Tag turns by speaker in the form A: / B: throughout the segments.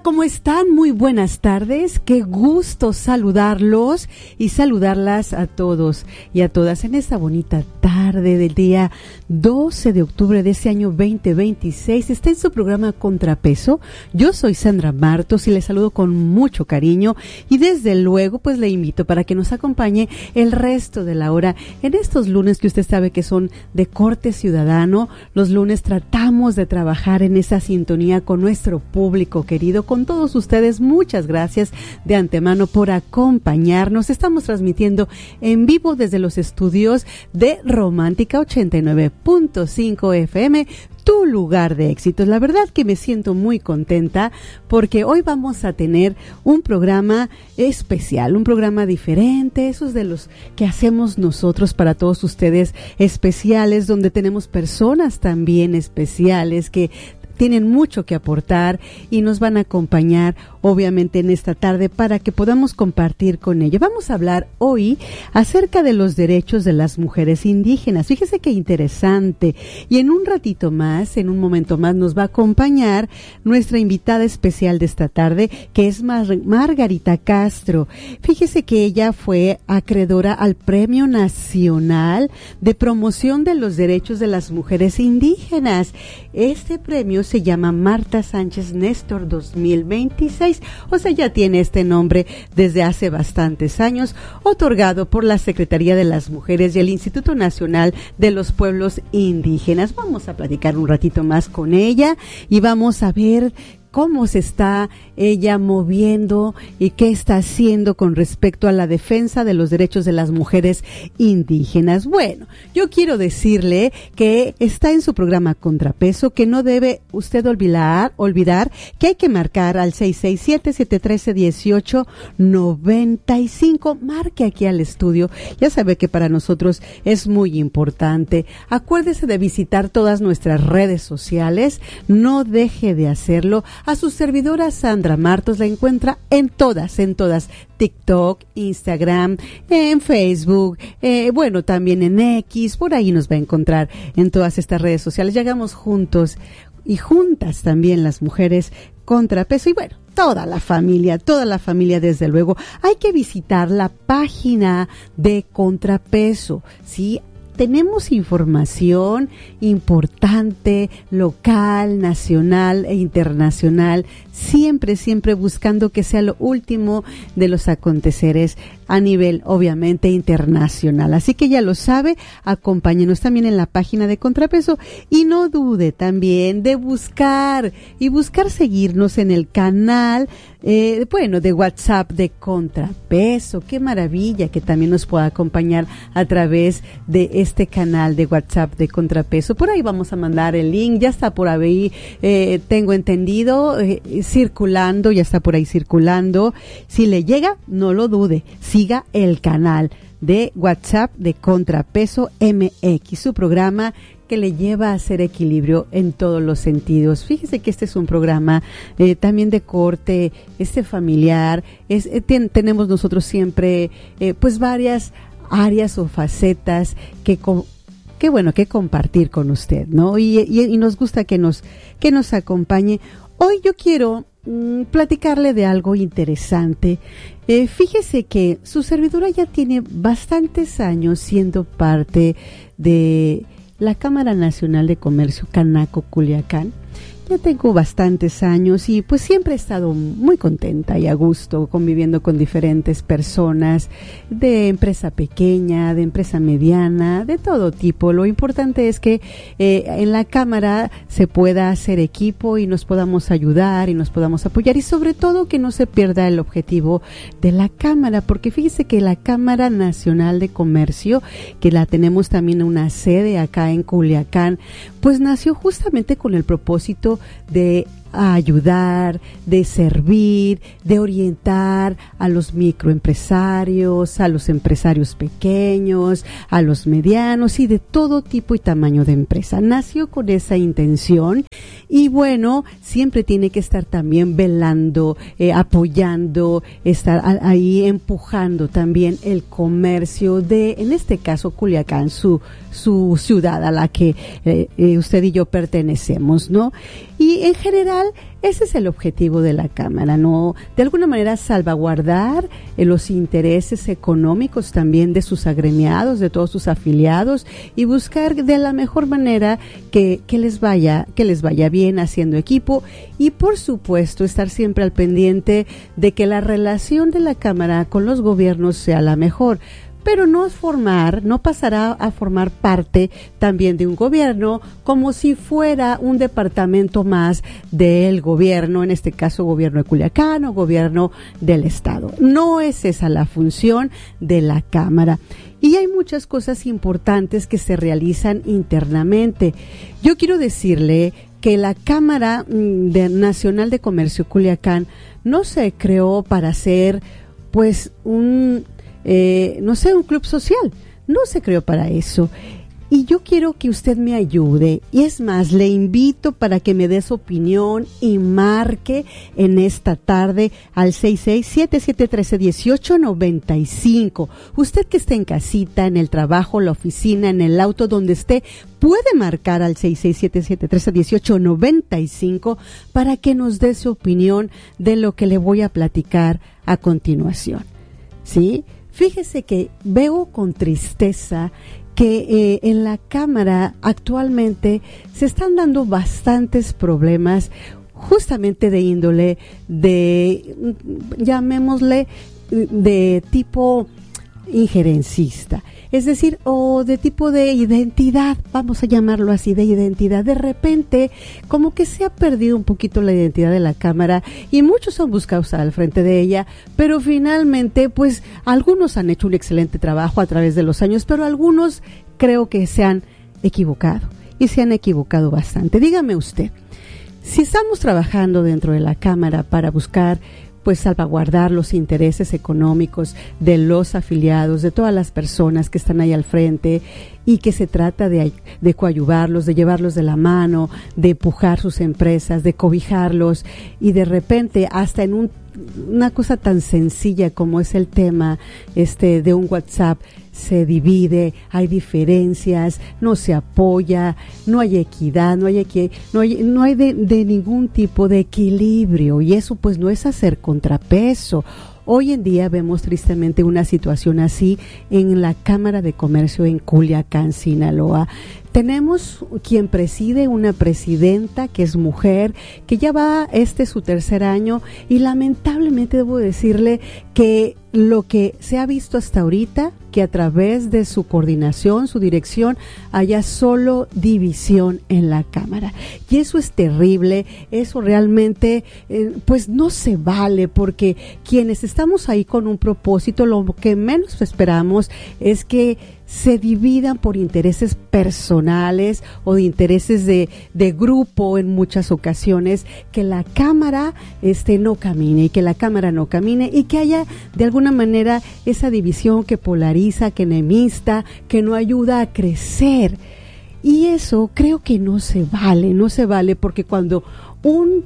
A: ¿cómo están? Muy buenas tardes. Qué gusto saludarlos y saludarlas a todos y a todas en esta bonita tarde del día 12 de octubre de este año 2026. Está en su programa Contrapeso. Yo soy Sandra Martos y les saludo con mucho cariño y desde luego pues le invito para que nos acompañe el resto de la hora en estos lunes que usted sabe que son de corte ciudadano. Los lunes tratamos de trabajar en esa sintonía con nuestro público querido, con todos ustedes. Muchas gracias de antemano por acompañarnos. Estamos transmitiendo en vivo desde los estudios de Romántica 89.5 FM, tu lugar de éxitos. La verdad que me siento muy contenta porque hoy vamos a tener un programa especial, un programa diferente, esos de los que hacemos nosotros para todos ustedes, especiales, donde tenemos personas también especiales que tienen mucho que aportar y nos van a acompañar obviamente en esta tarde para que podamos compartir con ellos. Vamos a hablar hoy acerca de los derechos de las mujeres indígenas. Fíjese qué interesante. Y en un ratito más, en un momento más, nos va a acompañar nuestra invitada especial de esta tarde, que es Margarita Castro. Fíjese que ella fue acreedora al Premio Nacional de Promoción de los Derechos de las Mujeres Indígenas. Este premio se llama Marta Sánchez Néstor 2026, o sea, ya tiene este nombre desde hace bastantes años, otorgado por la Secretaría de las Mujeres y el Instituto Nacional de los Pueblos Indígenas. Vamos a platicar un ratito más con ella y vamos a ver cómo se está ella moviendo y qué está haciendo con respecto a la defensa de los derechos de las mujeres indígenas. Bueno, yo quiero decirle que está en su programa Contrapeso, que no debe usted olvidar que hay que marcar al 667-713-1895. Marque aquí al estudio. Ya sabe que para nosotros es muy importante. Acuérdese de visitar todas nuestras redes sociales. No deje de hacerlo. A su servidora Sandra Martos la encuentra en todas, TikTok, Instagram, en Facebook, bueno, también en X, por ahí nos va a encontrar en todas estas redes sociales. Llegamos juntos y juntas también las mujeres Contrapeso y bueno, toda la familia desde luego. Hay que visitar la página de Contrapeso, ¿sí? Tenemos información importante, local, nacional e internacional, siempre buscando que sea lo último de los aconteceres a nivel, obviamente, internacional. Así que ya lo sabe, acompáñenos también en la página de Contrapeso y no dude también de buscar seguirnos en el canal, de WhatsApp de Contrapeso. Qué maravilla que también nos pueda acompañar a través de este canal de WhatsApp de Contrapeso. Por ahí vamos a mandar el link, ya está por ahí, tengo entendido, circulando, ya está por ahí circulando. Si le llega, no lo dude, siga el canal de WhatsApp de Contrapeso MX, su programa que le lleva a hacer equilibrio en todos los sentidos. Fíjese que este es un programa también de corte familiar. Tenemos nosotros siempre pues varias áreas o facetas que compartir con usted, ¿no? Y nos gusta que nos acompañe. Hoy yo quiero platicarle de algo interesante. Fíjese que su servidora ya tiene bastantes años siendo parte de la Cámara Nacional de Comercio Canaco Culiacán. Ya tengo bastantes años y pues siempre he estado muy contenta y a gusto conviviendo con diferentes personas de empresa pequeña, de empresa mediana, de todo tipo. Lo importante es que en la Cámara se pueda hacer equipo y nos podamos ayudar y nos podamos apoyar y sobre todo que no se pierda el objetivo de la Cámara, porque fíjese que la Cámara Nacional de Comercio, que la tenemos también una sede acá en Culiacán, pues nació justamente con el propósito de ayudar, de servir, de orientar a los microempresarios, a los empresarios pequeños, a los medianos y de todo tipo y tamaño de empresa. Nació con esa intención y bueno, siempre tiene que estar también velando, apoyando, estar ahí empujando también el comercio de, en este caso, Culiacán, su ciudad a la que usted y yo pertenecemos, ¿no? Y en general final, ese es el objetivo de la Cámara, ¿no? De alguna manera salvaguardar los intereses económicos también de sus agremiados, de todos sus afiliados, y buscar de la mejor manera que les vaya bien haciendo equipo, y por supuesto estar siempre al pendiente de que la relación de la Cámara con los gobiernos sea la mejor. Pero no pasará a formar parte también de un gobierno como si fuera un departamento más del gobierno, en este caso gobierno de Culiacán o gobierno del estado. No es esa la función de la Cámara. Y hay muchas cosas importantes que se realizan internamente. Yo quiero decirle que la Cámara Nacional de Comercio Culiacán no se creó para ser pues un club social, no se creó para eso. Y yo quiero que usted me ayude, y es más, le invito para que me dé su opinión y marque en esta tarde al 66-7713-1895. Usted que esté en casita, en el trabajo, la oficina, en el auto, donde esté, puede marcar al 66-7713-1895 para que nos dé su opinión de lo que le voy a platicar a continuación. ¿Sí? Fíjese que veo con tristeza que en la Cámara actualmente se están dando bastantes problemas justamente de índole llamémosle, de tipo injerencista. Es decir, o de tipo de identidad, vamos a llamarlo así, de identidad. De repente, como que se ha perdido un poquito la identidad de la Cámara y muchos han buscado estar al frente de ella, pero finalmente, pues, algunos han hecho un excelente trabajo a través de los años, pero algunos creo que se han equivocado y se han equivocado bastante. Dígame usted, si estamos trabajando dentro de la Cámara para buscar pues salvaguardar los intereses económicos de los afiliados, de todas las personas que están ahí al frente, y que se trata de coadyuvarlos, de llevarlos de la mano, de empujar sus empresas, de cobijarlos, y de repente hasta en una cosa tan sencilla como es el tema de un WhatsApp, se divide, hay diferencias, no se apoya, no hay equidad, no hay de ningún tipo de equilibrio, y eso pues no es hacer contrapeso. Hoy en día vemos tristemente una situación así en la Cámara de Comercio en Culiacán, Sinaloa. Tenemos quien preside, una presidenta que es mujer, que ya va su tercer año, y lamentablemente debo decirle que lo que se ha visto hasta ahorita, que a través de su coordinación, su dirección, haya solo división en la Cámara. Y eso es terrible, eso realmente pues no se vale, porque quienes estamos ahí con un propósito, lo que menos esperamos es que se dividan por intereses personales o de intereses de grupo en muchas ocasiones, que la Cámara no camine, y que la Cámara no camine, y que haya de alguna manera esa división que polariza, que enemista, que no ayuda a crecer. Y eso creo que no se vale, porque cuando un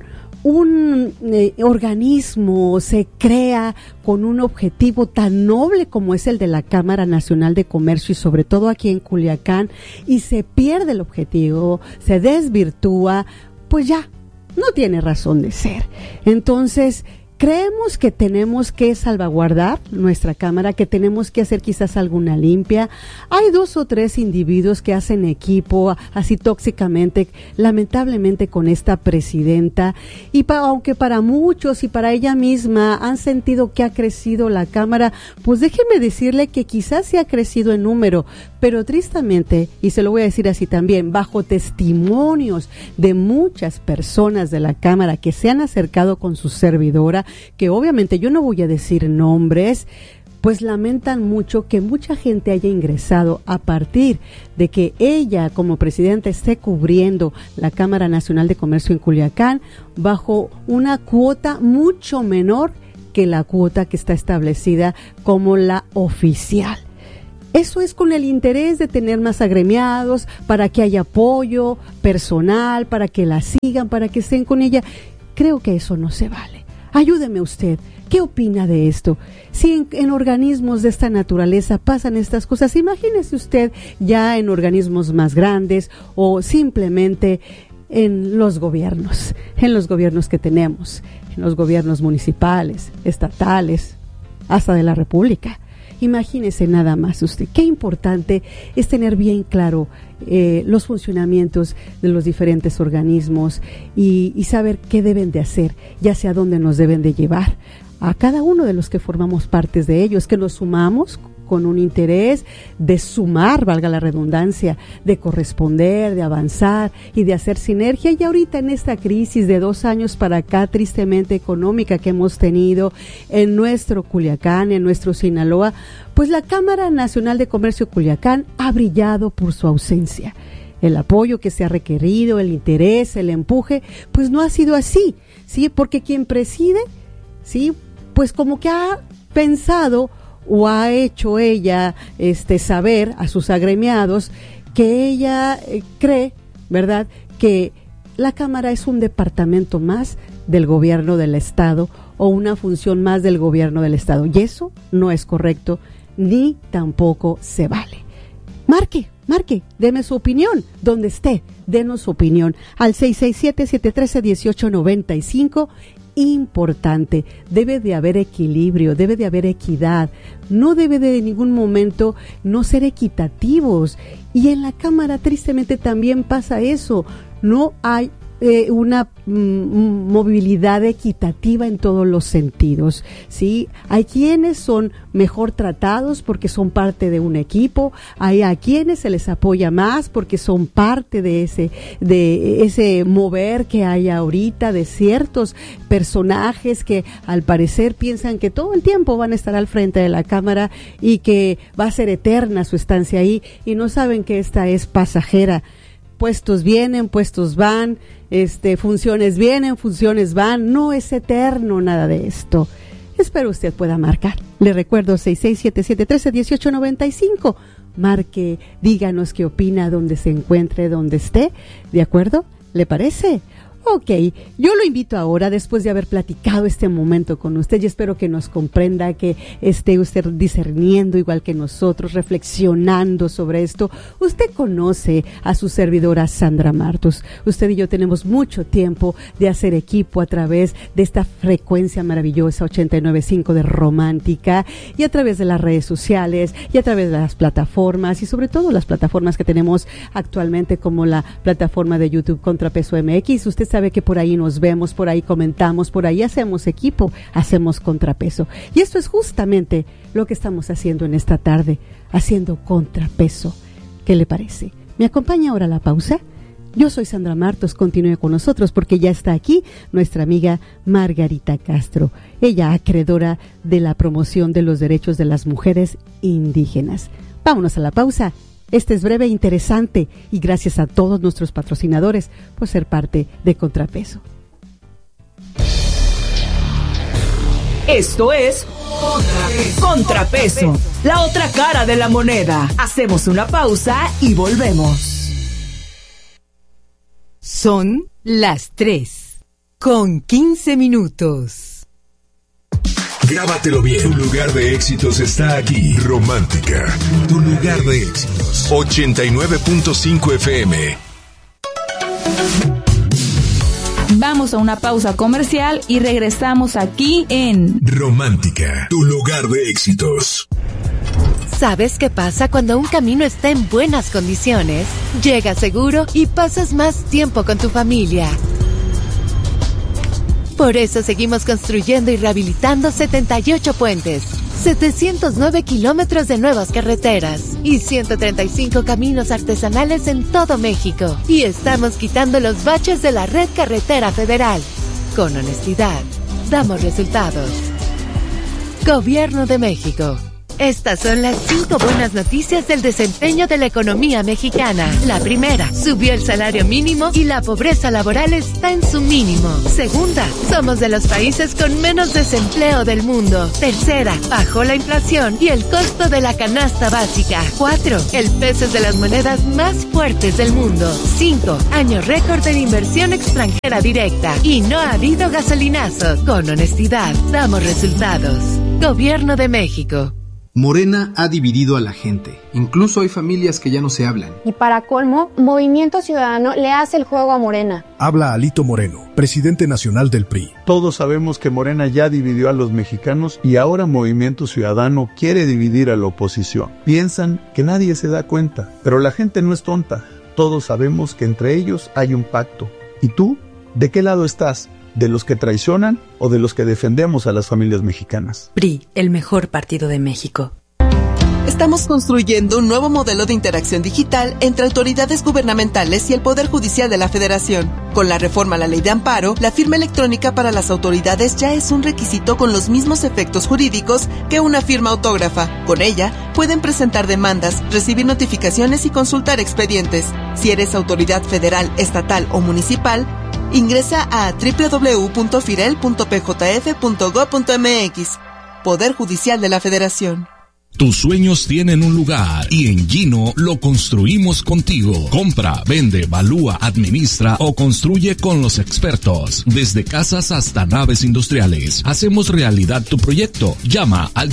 A: organismo se crea con un objetivo tan noble como es el de la Cámara Nacional de Comercio, y sobre todo aquí en Culiacán, y se pierde el objetivo, se desvirtúa, pues ya no tiene razón de ser. Entonces, creemos que tenemos que salvaguardar nuestra Cámara, que tenemos que hacer quizás alguna limpia. Hay 2 o 3 individuos que hacen equipo así tóxicamente, lamentablemente, con esta presidenta, y aunque para muchos y para ella misma han sentido que ha crecido la Cámara, pues déjeme decirle que quizás sí ha crecido en número, pero tristemente, y se lo voy a decir así también, bajo testimonios de muchas personas de la Cámara que se han acercado con su servidora, que obviamente yo no voy a decir nombres, pues lamentan mucho que mucha gente haya ingresado a partir de que ella como presidenta esté cubriendo la Cámara Nacional de Comercio en Culiacán bajo una cuota mucho menor que la cuota que está establecida como la oficial. Eso es con el interés de tener más agremiados, para que haya apoyo personal, para que la sigan, para que estén con ella. Creo que eso no se vale. Ayúdeme usted, ¿qué opina de esto? Si en organismos de esta naturaleza pasan estas cosas, imagínese usted ya en organismos más grandes, o simplemente en los gobiernos que tenemos, en los gobiernos municipales, estatales, hasta de la República. Imagínese nada más usted, qué importante es tener bien claro los funcionamientos de los diferentes organismos y saber qué deben de hacer, ya sea dónde nos deben de llevar a cada uno de los que formamos partes de ellos, que nos sumamos con un interés de sumar, valga la redundancia, de corresponder, de avanzar y de hacer sinergia. Y ahorita en esta crisis de 2 años para acá, tristemente económica, que hemos tenido en nuestro Culiacán, en nuestro Sinaloa, pues la Cámara Nacional de Comercio Culiacán ha brillado por su ausencia. El apoyo que se ha requerido, el interés, el empuje, pues no ha sido así, ¿sí? Porque quien preside, ¿sí? Pues como que ha pensado o ha hecho ella saber a sus agremiados que ella cree, ¿verdad?, que la Cámara es un departamento más del gobierno del Estado o una función más del gobierno del Estado. Y eso no es correcto, ni tampoco se vale. Marque, deme su opinión, donde esté, denos su opinión al 667-713-1895. Importante, debe de haber equilibrio, debe de haber equidad, no debe de en ningún momento no ser equitativos. Y en la Cámara tristemente también pasa eso, no hay una movilidad equitativa en todos los sentidos, ¿sí? Hay quienes son mejor tratados porque son parte de un equipo, hay a quienes se les apoya más porque son parte de ese mover que hay ahorita de ciertos personajes que al parecer piensan que todo el tiempo van a estar al frente de la Cámara y que va a ser eterna su estancia ahí, y no saben que esta es pasajera. Puestos vienen, puestos van, funciones vienen, funciones van, no es eterno nada de esto. Espero usted pueda marcar. Le recuerdo 6677131895. Marque, díganos qué opina, dónde se encuentre, dónde esté, ¿de acuerdo? ¿Le parece? Ok, yo lo invito ahora, después de haber platicado este momento con usted, y espero que nos comprenda, que esté usted discerniendo igual que nosotros, reflexionando sobre esto. Usted conoce a su servidora Sandra Martos. Usted y yo tenemos mucho tiempo de hacer equipo a través de esta frecuencia maravillosa 89.5 de Romántica, y a través de las redes sociales, y a través de las plataformas, y sobre todo las plataformas que tenemos actualmente, como la plataforma de YouTube Contrapeso MX. Usted sabe que por ahí nos vemos, por ahí comentamos, por ahí hacemos equipo, hacemos contrapeso. Y esto es justamente lo que estamos haciendo en esta tarde, haciendo contrapeso. ¿Qué le parece? ¿Me acompaña ahora a la pausa? Yo soy Sandra Martos, continúe con nosotros porque ya está aquí nuestra amiga Margarita Castro, ella acreedora de la promoción de los derechos de las mujeres indígenas. Vámonos a la pausa. Este es breve e interesante, y gracias a todos nuestros patrocinadores por ser parte de Contrapeso.
B: Esto es Contrapeso, la otra cara de la moneda. Hacemos una pausa y volvemos.
C: Son las 3:15.
D: Grábatelo bien. Tu lugar de éxitos está aquí. Romántica. Tu lugar de éxitos. 89.5 FM.
E: Vamos a una pausa comercial y regresamos aquí en
D: Romántica. Tu lugar de éxitos.
C: ¿Sabes qué pasa cuando un camino está en buenas condiciones? Llegas seguro y pasas más tiempo con tu familia. Por eso seguimos construyendo y rehabilitando 78 puentes, 709 kilómetros de nuevas carreteras y 135 caminos artesanales en todo México. Y estamos quitando los baches de la red carretera federal. Con honestidad, damos resultados. Gobierno de México. Estas son las 5 buenas noticias del desempeño de la economía mexicana. La primera, subió el salario mínimo y la pobreza laboral está en su mínimo. Segunda, somos de los países con menos desempleo del mundo. Tercera, bajó la inflación y el costo de la canasta básica. 4, el peso es de las monedas más fuertes del mundo. 5, año récord en inversión extranjera directa. Y no ha habido gasolinazo. Con honestidad, damos resultados. Gobierno de México.
F: Morena ha dividido a la gente. Incluso hay familias que ya no se hablan.
G: Y para colmo, Movimiento Ciudadano le hace el juego a Morena.
H: Habla Alito Moreno, presidente nacional del PRI.
I: Todos sabemos que Morena ya dividió a los mexicanos y ahora Movimiento Ciudadano quiere dividir a la oposición. Piensan que nadie se da cuenta, pero la gente no es tonta. Todos sabemos que entre ellos hay un pacto. ¿Y tú? ¿De qué lado estás? ¿De los que traicionan o de los que defendemos a las familias mexicanas?
J: PRI, el mejor partido de México.
K: Estamos construyendo un nuevo modelo de interacción digital entre autoridades gubernamentales y el Poder Judicial de la Federación. Con la reforma a la Ley de Amparo, la firma electrónica para las autoridades ya es un requisito con los mismos efectos jurídicos que una firma autógrafa. Con ella, pueden presentar demandas, recibir notificaciones y consultar expedientes. Si eres autoridad federal, estatal o municipal, ingresa a www.firel.pjf.gov.mx. Poder Judicial de la Federación.
L: Tus sueños tienen un lugar y en Gino lo construimos contigo. Compra, vende, evalúa, administra o construye con los expertos. Desde casas hasta naves industriales. Hacemos realidad tu proyecto. Llama al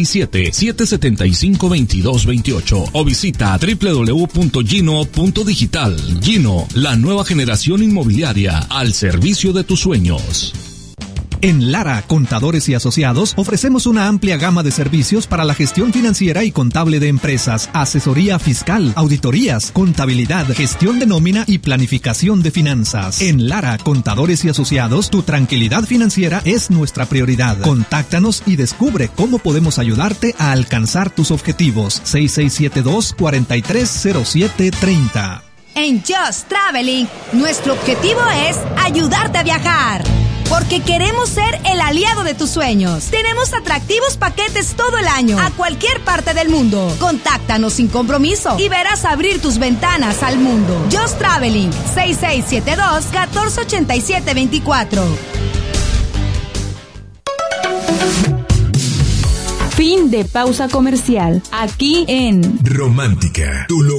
L: 667-775-2228 o visita www.gino.digital. Gino, la nueva generación inmobiliaria al servicio de tus sueños.
M: En Lara, Contadores y Asociados, ofrecemos una amplia gama de servicios para la gestión financiera y contable de empresas, asesoría fiscal, auditorías, contabilidad, gestión de nómina y planificación de finanzas. En Lara, Contadores y Asociados, tu tranquilidad financiera es nuestra prioridad. Contáctanos y descubre cómo podemos ayudarte a alcanzar tus objetivos. 6672-430730.
N: En Just Traveling, nuestro objetivo es ayudarte a viajar. Porque queremos ser el aliado de tus sueños. Tenemos atractivos paquetes todo el año, a cualquier parte del mundo. Contáctanos sin compromiso y verás abrir tus ventanas al mundo. Just Traveling, 6672-148724.
E: Fin de pausa comercial. Aquí en
D: Romántica, tu